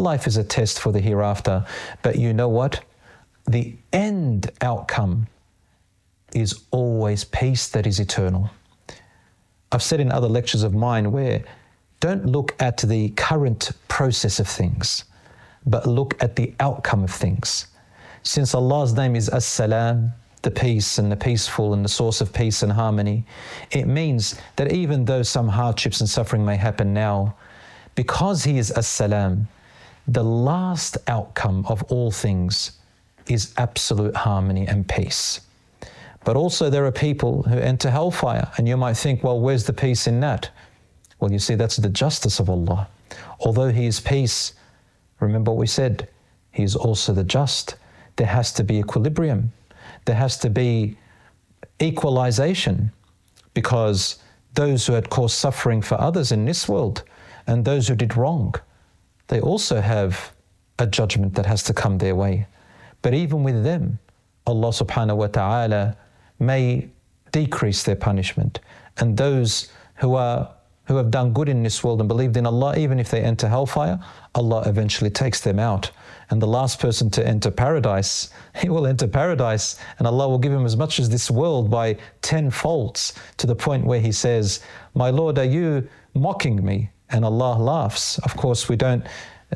life is a test for the hereafter. But you know what? The end outcome is always peace that is eternal. I've said in other lectures of mine where don't look at the current process of things, but look at the outcome of things. Since Allah's name is As-Salam, the peace and the peaceful and the source of peace and harmony, it means that even though some hardships and suffering may happen now, because He is As-Salam, the last outcome of all things is absolute harmony and peace. But also there are people who enter hellfire, and you might think, well, where's the peace in that? Well, you see, that's the justice of Allah. Although He is peace, remember what we said, He is also the just. There has to be equilibrium. There has to be equalization, because those who had caused suffering for others in this world and those who did wrong, they also have a judgment that has to come their way. But even with them, Allah subhanahu wa ta'ala may decrease their punishment. And those who have done good in this world and believed in Allah, even if they enter hellfire, Allah eventually takes them out. And the last person to enter paradise, he will enter paradise, and Allah will give him as much as this world by 10 folds, to the point where he says, "My Lord, are you mocking me?" And Allah laughs. Of course, we don't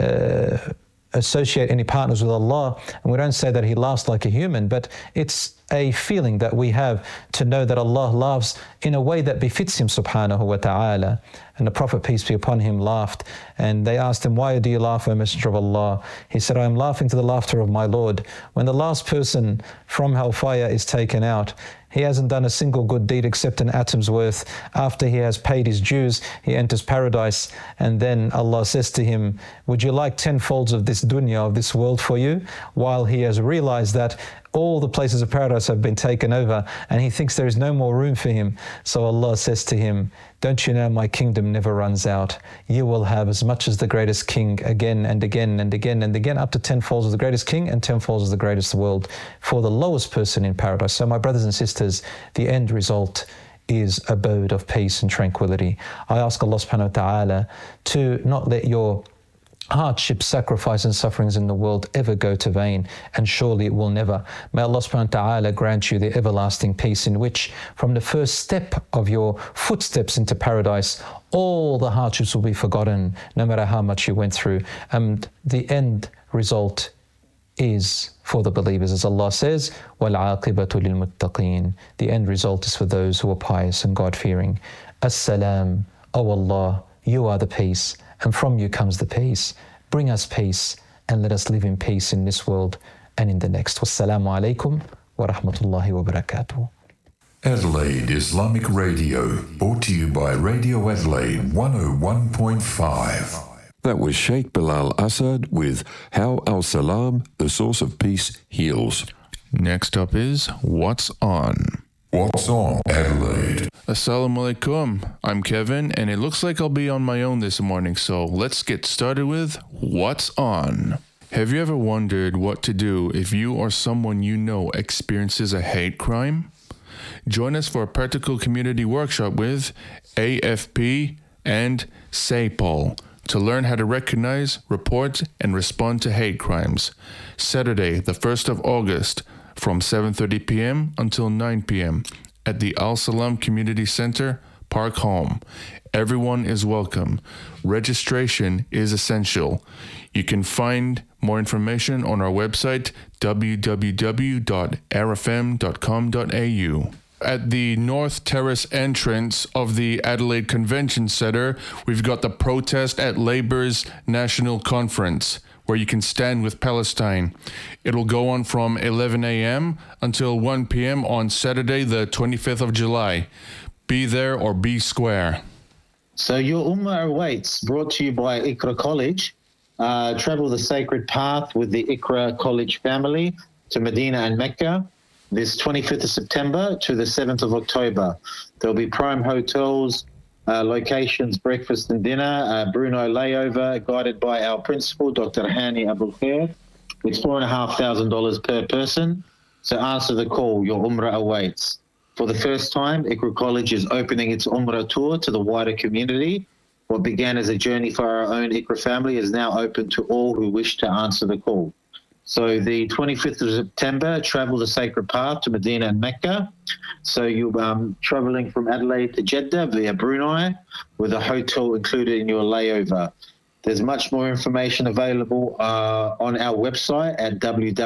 associate any partners with Allah, and we don't say that He laughs like a human, but it's a feeling that we have to know that Allah laughs in a way that befits Him subhanahu wa ta'ala. And the Prophet, peace be upon him, laughed, and they asked him, "Why do you laugh, O Messenger of Allah?" He said, "I am laughing to the laughter of my Lord. When the last person from hellfire is taken out, he hasn't done a single good deed except an atom's worth. After he has paid his dues, he enters paradise, and then Allah says to him, 'Would you like 10 folds of this dunya, of this world for you?' While he has realized that all the places of paradise have been taken over, and he thinks there is no more room for him. So Allah says to him, 'Don't you know my kingdom never runs out? You will have as much as the greatest king again and again and again and again, up to 10 folds of the greatest king and 10 folds of the greatest world for the lowest person in paradise.'" So my brothers and sisters, the end result is abode of peace and tranquility. I ask Allah subhanahu wa ta'ala to not let your hardships, sacrifice and sufferings in the world ever go to vain, and surely it will never. May Allah subhanahu wa ta'ala grant you the everlasting peace in which from the first step of your footsteps into paradise, all the hardships will be forgotten, no matter how much you went through. And the end result is for the believers, as Allah says, وَالْعَاقِبَةُ لِلْمُتَّقِينَ. The end result is for those who are pious and God-fearing. As-salam, O Allah, you are the peace, and from you comes the peace. Bring us peace, and let us live in peace in this world and in the next. Wassalamu alaikum wa rahmatullahi wa barakatuh. Adelaide Islamic Radio, brought to you by Radio Adelaide 101.5. That was Sheikh Bilal Assad with How Al-Salam, the source of peace, heals. Next up is What's On? What's On, Adelaide? Assalamu alaikum. I'm Kevin, and it looks like I'll be on my own this morning, so let's get started with What's On? Have you ever wondered what to do if you or someone you know experiences a hate crime? Join us for a practical community workshop with AFP and SAPOL to learn how to recognize, report, and respond to hate crimes. Saturday, the 1st of August, from 7:30 p.m. until 9 p.m. at the Al-Salam Community Center, Park Home. Everyone is welcome. Registration is essential. You can find more information on our website, www.rfm.com.au. At the North Terrace entrance of the Adelaide Convention Centre, we've got the Protest at Labour's National Conference, where you can stand with Palestine. It'll go on from 11 a.m. until 1 p.m. on Saturday, the 25th of July. Be there or be square. So your Ummah awaits, brought to you by Iqra College. Travel the sacred path with the Iqra College family to Medina and Mecca this 25th of September to the 7th of October. There'll be prime hotels, locations, breakfast and dinner, Bruno layover, guided by our principal, Dr. Hani Abul Khair. It's $4,500 per person. So answer the call. Your Umrah awaits. For the first time, Iqra College is opening its Umrah tour to the wider community. What began as a journey for our own Iqra family is now open to all who wish to answer the call. So the 25th of September, travel the sacred path to Medina and Mecca. So you'll be traveling from Adelaide to Jeddah via Brunei with a hotel included in your layover. There's much more information available on our website at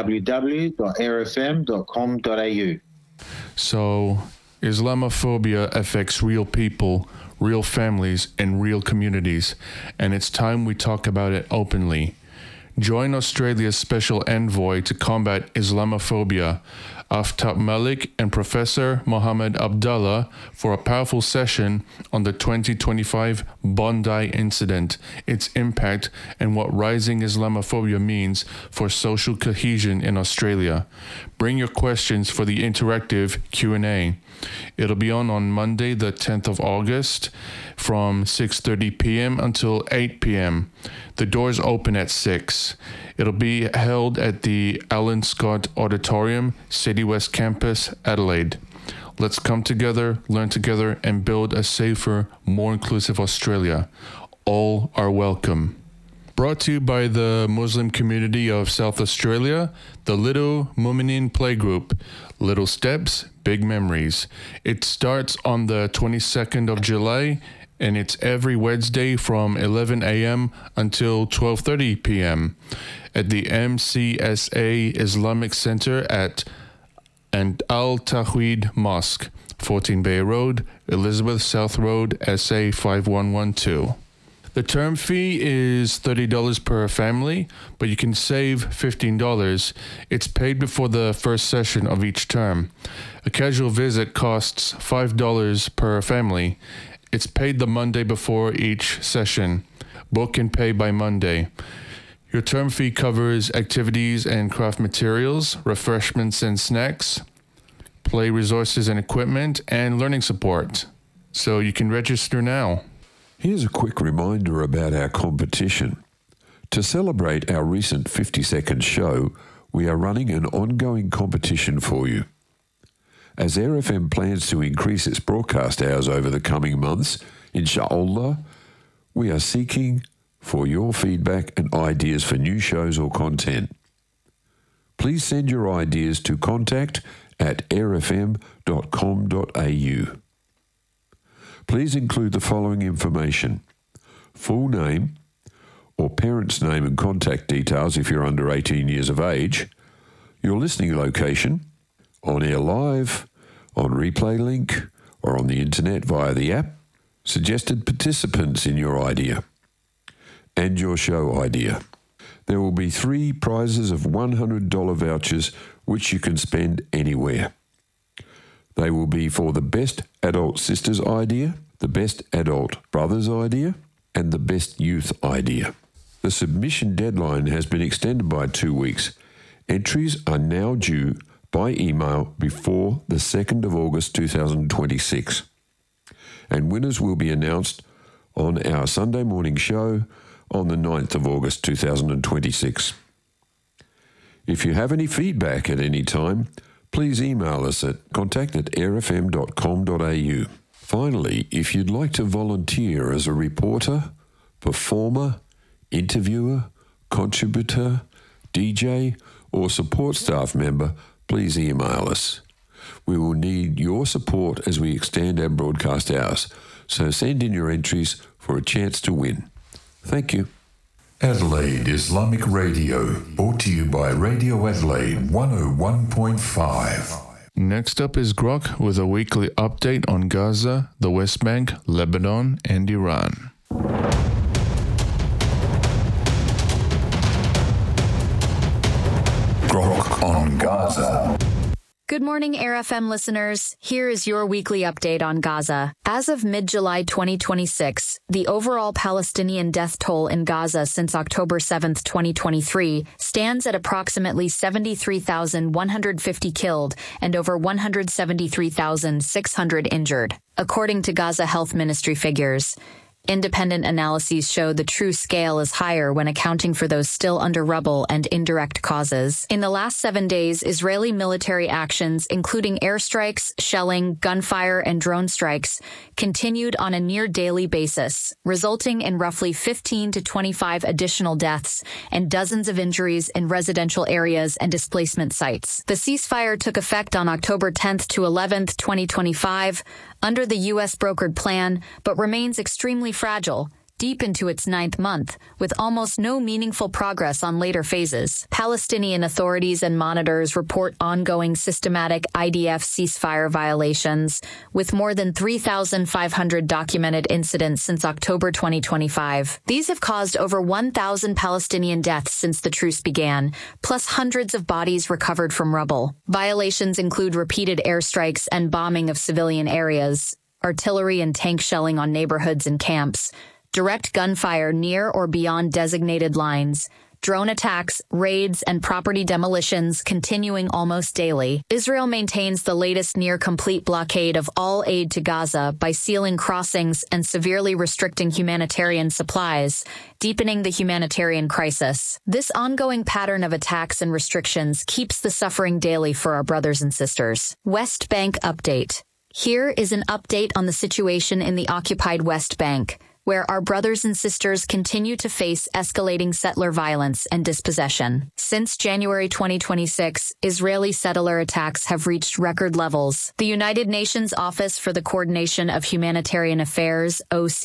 www.airfm.com.au. So Islamophobia affects real people, real families, and real communities, and it's time we talk about it openly. Join Australia's special envoy to combat Islamophobia, Aftab Malik and Professor Mohammed Abdullah, for a powerful session on the 2025 Bondi incident, its impact, and what rising Islamophobia means for social cohesion in Australia. Bring your questions for the interactive Q&A. It'll be on Monday, the 10th of August, from 6:30 p.m. until 8 p.m. The doors open at 6. It'll be held at the Alan Scott Auditorium, City West Campus, Adelaide. Let's come together, learn together, and build a safer, more inclusive Australia. All are welcome. Brought to you by the Muslim community of South Australia, the Little Mu'minin Playgroup. Little Steps, Big Memories. It starts on the 22nd of July, and it's every Wednesday from 11 a.m. until 12:30 p.m. at the MCSA Islamic Center at Al Tawheed Mosque, 14 Bay Road, Elizabeth South Road, SA 5112. The term fee is $30 per family, but you can save $15. It's paid before the first session of each term. A casual visit costs $5 per family. It's paid the Monday before each session. Book and pay by Monday. Your term fee covers activities and craft materials, refreshments and snacks, play resources and equipment, and learning support. So you can register now. Here's a quick reminder about our competition. To celebrate our recent 50-second show, we are running an ongoing competition for you. As AirFM plans to increase its broadcast hours over the coming months, inshallah, we are seeking for your feedback and ideas for new shows or content. Please send your ideas to contact@airfm.com.au. Please include the following information: full name or parent's name and contact details if you're under 18 years of age, your listening location, on air live, on replay link, or on the internet via the app, suggested participants in your idea, and your show idea. There will be 3 prizes of $100 vouchers which you can spend anywhere. They will be for the best adult sisters idea, the best adult brothers idea, and the best youth idea. The submission deadline has been extended by 2 weeks. Entries are now due by email before the 2nd of August 2026. And winners will be announced on our Sunday morning show on the 9th of August 2026. If you have any feedback at any time, please email us at contact@airfm.com.au. Finally, if you'd like to volunteer as a reporter, performer, interviewer, contributor, DJ, or support staff member, please email us. We will need your support as we extend our broadcast hours, so send in your entries for a chance to win. Thank you. Adelaide Islamic Radio, brought to you by Radio Adelaide 101.5. Next up is Grok with a weekly update on Gaza, the West Bank, Lebanon, and Iran. Grok on Gaza. Good morning, AirFM listeners. Here is your weekly update on Gaza. As of mid-July 2026, the overall Palestinian death toll in Gaza since October 7th, 2023, stands at approximately 73,150 killed and over 173,600 injured, according to Gaza Health Ministry figures. Independent analyses show the true scale is higher when accounting for those still under rubble and indirect causes. In the last 7 days, Israeli military actions, including airstrikes, shelling, gunfire, and drone strikes, continued on a near-daily basis, resulting in roughly 15 to 25 additional deaths and dozens of injuries in residential areas and displacement sites. The ceasefire took effect on October 10th to 11th, 2025, under the U.S.-brokered plan, but remains extremely fragile, deep into its 9th month, with almost no meaningful progress on later phases. Palestinian authorities and monitors report ongoing systematic IDF ceasefire violations, with more than 3,500 documented incidents since October 2025. These have caused over 1,000 Palestinian deaths since the truce began, plus hundreds of bodies recovered from rubble. Violations include repeated airstrikes and bombing of civilian areas, artillery and tank shelling on neighborhoods and camps, direct gunfire near or beyond designated lines, drone attacks, raids, and property demolitions continuing almost daily. Israel maintains the latest near-complete blockade of all aid to Gaza by sealing crossings and severely restricting humanitarian supplies, deepening the humanitarian crisis. This ongoing pattern of attacks and restrictions keeps the suffering daily for our brothers and sisters. West Bank update. Here is an update on the situation in the occupied West Bank, where our brothers and sisters continue to face escalating settler violence and dispossession. Since January 2026, Israeli settler attacks have reached record levels. The United Nations Office for the Coordination of Humanitarian Affairs,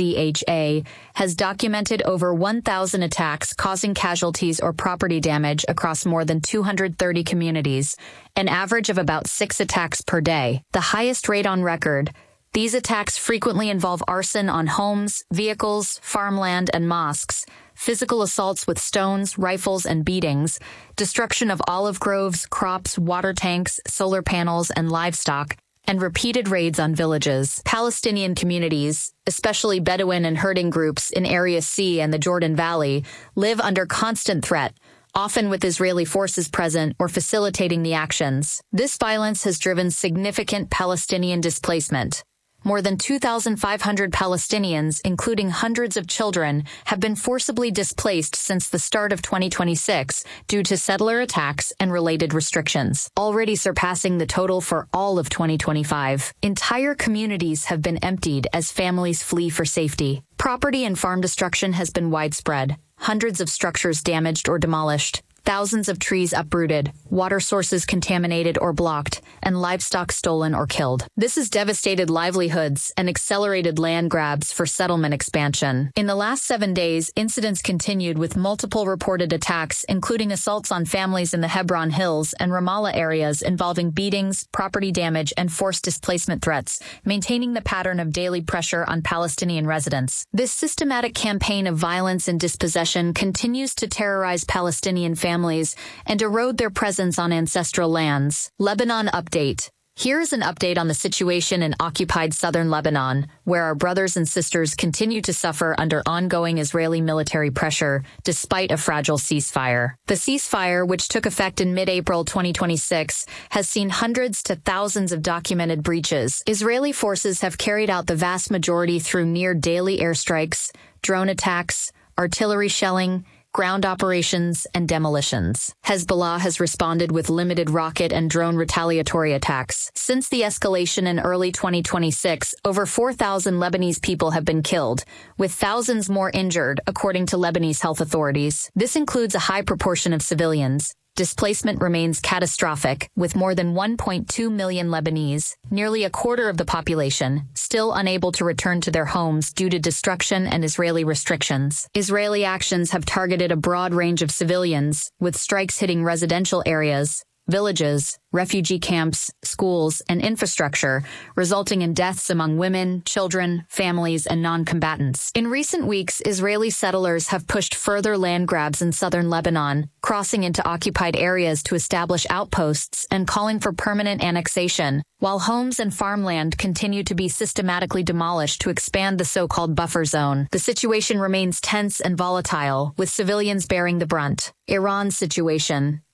OCHA, has documented over 1,000 attacks causing casualties or property damage across more than 230 communities, an average of about 6 attacks per day, the highest rate on record. These attacks frequently involve arson on homes, vehicles, farmland, and mosques, physical assaults with stones, rifles, and beatings, destruction of olive groves, crops, water tanks, solar panels, and livestock, and repeated raids on villages. Palestinian communities, especially Bedouin and herding groups in Area C and the Jordan Valley, live under constant threat, often with Israeli forces present or facilitating the actions. This violence has driven significant Palestinian displacement. More than 2,500 Palestinians, including hundreds of children, have been forcibly displaced since the start of 2026 due to settler attacks and related restrictions, already surpassing the total for all of 2025. Entire communities have been emptied as families flee for safety. Property and farm destruction has been widespread. Hundreds of structures damaged or demolished, thousands of trees uprooted, water sources contaminated or blocked, and livestock stolen or killed. This has devastated livelihoods and accelerated land grabs for settlement expansion. In the last 7 days, incidents continued with multiple reported attacks, including assaults on families in the Hebron Hills and Ramallah areas involving beatings, property damage, and forced displacement threats, maintaining the pattern of daily pressure on Palestinian residents. This systematic campaign of violence and dispossession continues to terrorize Palestinian families and erode their presence on ancestral lands. Lebanon update. Here is an update on the situation in occupied southern Lebanon, where our brothers and sisters continue to suffer under ongoing Israeli military pressure, despite a fragile ceasefire. The ceasefire, which took effect in mid-April 2026, has seen hundreds to thousands of documented breaches. Israeli forces have carried out the vast majority through near-daily airstrikes, drone attacks, artillery shelling, ground operations, and demolitions. Hezbollah has responded with limited rocket and drone retaliatory attacks. Since the escalation in early 2026, over 4,000 Lebanese people have been killed, with thousands more injured, according to Lebanese health authorities. This includes a high proportion of civilians. Displacement remains catastrophic, with more than 1.2 million Lebanese, nearly a quarter of the population, still unable to return to their homes due to destruction and Israeli restrictions. Israeli actions have targeted a broad range of civilians, with strikes hitting residential areas, villages, refugee camps, schools, and infrastructure, resulting in deaths among women, children, families, and non-combatants. In recent weeks, Israeli settlers have pushed further land grabs in southern Lebanon, crossing into occupied areas to establish outposts and calling for permanent annexation, while homes and farmland continue to be systematically demolished to expand the so-called buffer zone. The situation remains tense and volatile, with civilians bearing the brunt. Iran's situation.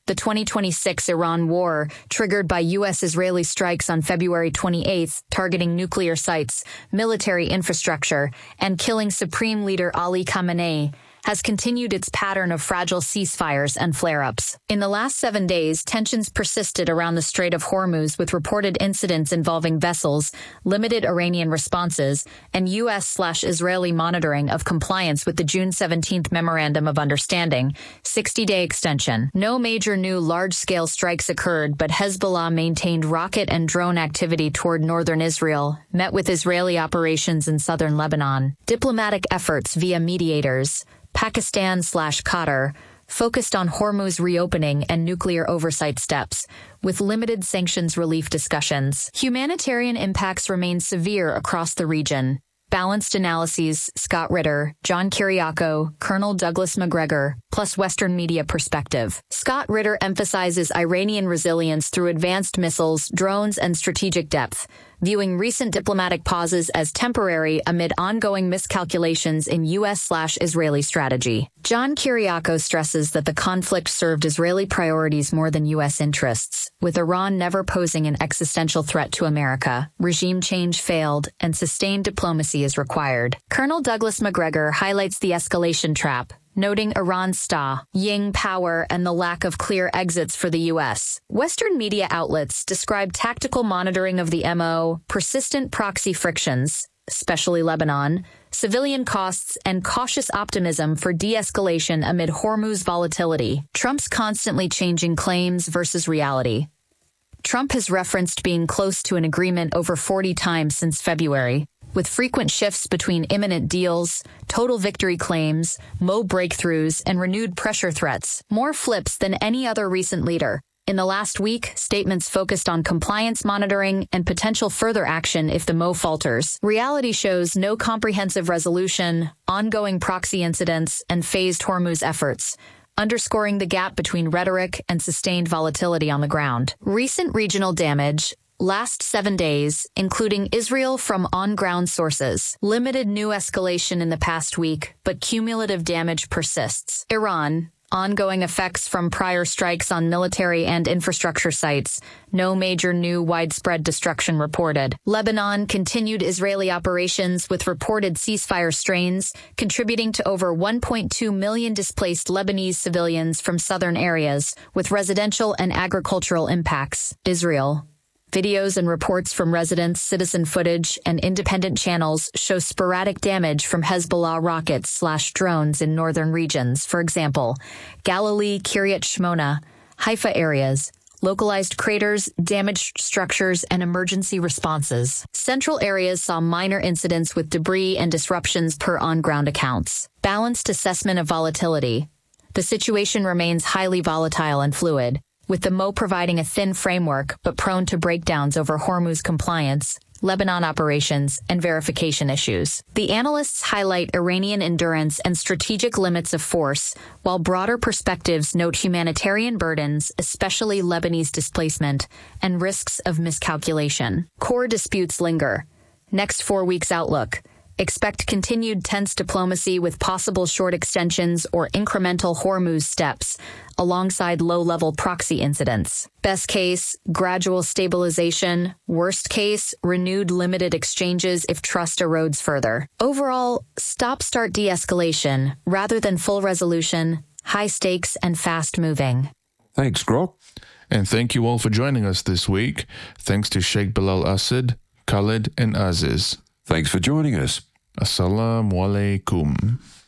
The 2026 Iran war, triggered by U.S.-Israeli strikes on February 28th, targeting nuclear sites, military infrastructure, and killing Supreme Leader Ali Khamenei, has continued its pattern of fragile ceasefires and flare-ups. In the last 7 days, tensions persisted around the Strait of Hormuz with reported incidents involving vessels, limited Iranian responses, and U.S./Israeli monitoring of compliance with the June 17th Memorandum of Understanding, 60-day extension. No major new large-scale strikes occurred, but Hezbollah maintained rocket and drone activity toward northern Israel, met with Israeli operations in southern Lebanon. Diplomatic efforts via mediators, Pakistan/Qatar, focused on Hormuz reopening and nuclear oversight steps, with limited sanctions relief discussions. Humanitarian impacts remain severe across the region. Balanced analyses, Scott Ritter, John Kiriakou, Colonel Douglas McGregor, plus Western media perspective. Scott Ritter emphasizes Iranian resilience through advanced missiles, drones, and strategic depth, viewing recent diplomatic pauses as temporary amid ongoing miscalculations in U.S./Israeli strategy. John Kiriakou stresses that the conflict served Israeli priorities more than U.S. interests, with Iran never posing an existential threat to America. Regime change failed, and sustained diplomacy is required. Colonel Douglas McGregor highlights the escalation trap, noting Iran's staying power and the lack of clear exits for the U.S. Western media outlets describe tactical monitoring of the MO, persistent proxy frictions, especially Lebanon, civilian costs, and cautious optimism for de-escalation amid Hormuz volatility. Trump's constantly changing claims versus reality. Trump has referenced being close to an agreement over 40 times since February, with frequent shifts between imminent deals, total victory claims, Mo breakthroughs, and renewed pressure threats, more flips than any other recent leader. In the last week, statements focused on compliance monitoring and potential further action if the Mo falters. Reality shows no comprehensive resolution, ongoing proxy incidents, and phased Hormuz efforts, underscoring the gap between rhetoric and sustained volatility on the ground. Recent regional damage, last 7 days, including Israel from on-ground sources. Limited new escalation in the past week, but cumulative damage persists. Iran, ongoing effects from prior strikes on military and infrastructure sites. No major new widespread destruction reported. Lebanon, continued Israeli operations with reported ceasefire strains, contributing to over 1.2 million displaced Lebanese civilians from southern areas, with residential and agricultural impacts. Israel. Videos and reports from residents, citizen footage, and independent channels show sporadic damage from Hezbollah rockets/drones in northern regions. For example, Galilee, Kiryat Shmona, Haifa areas, localized craters, damaged structures, and emergency responses. Central areas saw minor incidents with debris and disruptions per on-ground accounts. Balanced assessment of volatility. The situation remains highly volatile and fluid, with the Mo providing a thin framework but prone to breakdowns over Hormuz compliance, Lebanon operations, and verification issues. The analysts highlight Iranian endurance and strategic limits of force, while broader perspectives note humanitarian burdens, especially Lebanese displacement, and risks of miscalculation. Core disputes linger. Next 4 weeks outlook. Expect continued tense diplomacy with possible short extensions or incremental Hormuz steps, alongside low-level proxy incidents. Best case, gradual stabilization. Worst case, renewed limited exchanges if trust erodes further. Overall, stop-start de-escalation, rather than full resolution, high stakes and fast-moving. Thanks, Grok. And thank you all for joining us this week. Thanks to Sheikh Bilal Asad, Khalid, and Aziz. Thanks for joining us. Assalamu alaikum.